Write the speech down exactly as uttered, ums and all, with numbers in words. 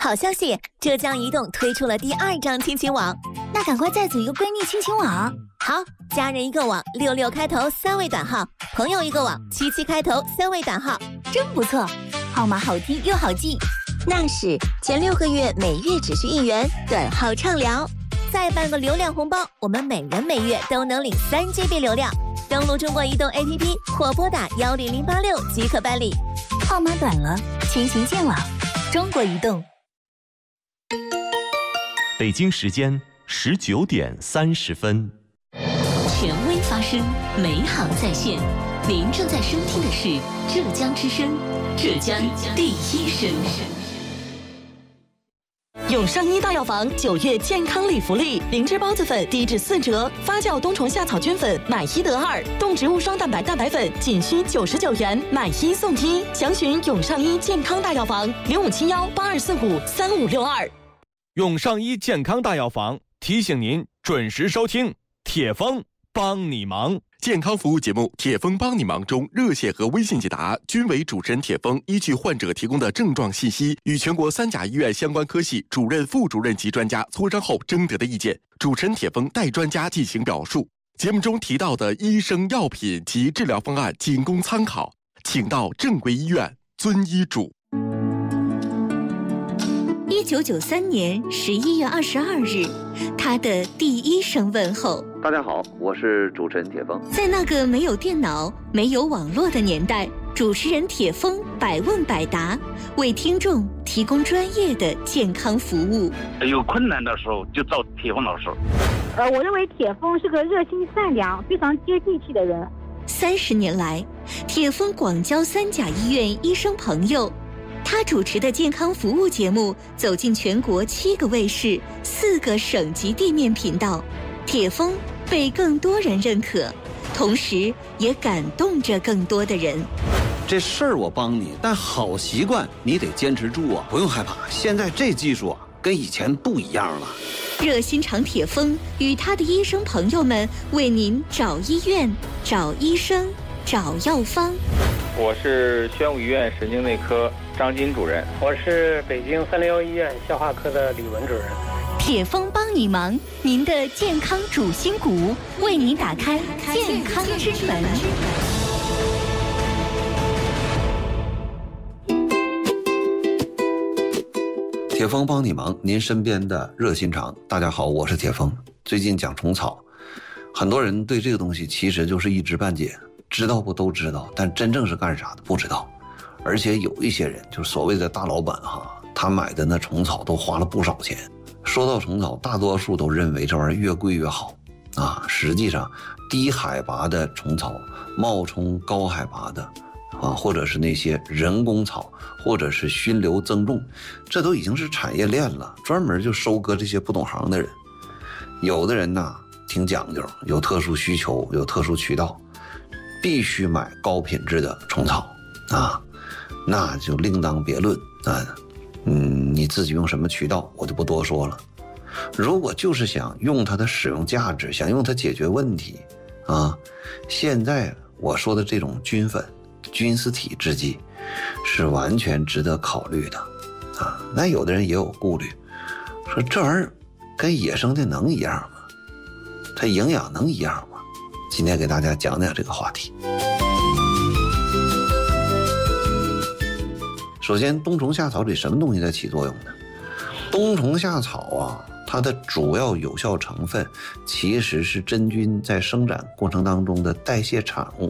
好消息，浙江移动推出了第二张亲情网， 那赶快再组一个闺蜜亲情网。 好，家人一个网，六六开头三位短号；朋友一个网，七七开头三位短号， 真不错，号码好听又好记。 那是前六个月每月只需一元，短号畅聊，再办个流量红包，我们每人每月都能领三 G B 流量。登录中国移动 A P P 或拨打幺零零八六即可办理。 号码短了，亲情见网，中国移动。 北京时间十九点三十分。 权威发声，美好在线。您正在收听的是浙江之声，浙江第一声。 永上医大药房九月健康礼福利，灵芝孢子粉低至四折，发酵冬虫夏草菌粉买一得二，动植物双蛋白蛋白粉仅需九十九元，买一送一。详询永上医健康大药房零五七幺八二四五三五六二。 永上医健康大药房提醒您准时收听铁峰帮你忙。 健康服务节目《铁峰帮你忙》中，热线和微信解答均为主持人铁峰依据患者提供的症状信息，与全国三甲医院相关科系主任、副主任级专家磋商后征得的意见，主持人铁峰代专家进行表述。节目中提到的医生、药品及治疗方案仅供参考，请到正规医院遵医嘱。 一九九三年十一月二十二日，他的第一声问候。 大家好，我是主持人铁峰。 在那个没有电脑、没有网络的年代，主持人铁峰百问百答，为听众提供专业的健康服务。 有困难的时候就找铁峰老师。 呃，我认为铁峰是个热心善良、非常接地气的人。 三十年来，铁峰广交三甲医院医生朋友。他主持的健康服务节目走进全国七个卫视、四个省级地面频道，铁峰被更多人认可，同时也感动着更多的人。 这事儿我帮你，但好习惯你得坚持住啊！不用害怕，现在这技术啊，跟以前不一样了。 热心肠铁峰与他的医生朋友们为您找医院、找医生、找药方。 我是宣武医院神经内科张金主任， 我是北京三零幺医院消化科的李文主任。 铁峰帮你忙，您的健康主心骨，为您打开健康之门。 铁峰帮你忙，您身边的热心肠。大家好，我是铁峰。最近讲虫草，很多人对这个东西其实就是一知半解，知道不都知道，但真正是干啥的不知道。而且有一些人就是所谓的大老板哈，他买的那虫草都花了不少钱。说到虫草，大多数都认为这玩意儿越贵越好啊。实际上，低海拔的虫草冒充高海拔的啊，或者是那些人工草，或者是熏流增重，这都已经是产业链了，专门就收割这些不懂行的人。有的人呢挺讲究，有特殊需求，有特殊渠道，必须买高品质的虫草啊，那就另当别论啊。嗯，你自己用什么渠道，我就不多说了。如果就是想用它的使用价值，想用它解决问题啊，现在我说的这种菌粉、菌丝体制剂是完全值得考虑的啊。那有的人也有顾虑，说这玩意儿跟野生的能一样吗？它营养能一样吗？今天给大家讲讲这个话题。首先，冬虫夏草里什么东西在起作用呢？冬虫夏草啊，它的主要有效成分其实是真菌在生长过程当中的代谢产物。